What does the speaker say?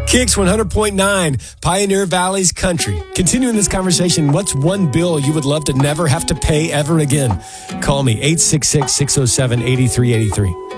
Kicks 100.9, Pioneer Valley's Country. Continuing this conversation, what's one bill you would love to never have to pay ever again? Call me, 866-607-8383.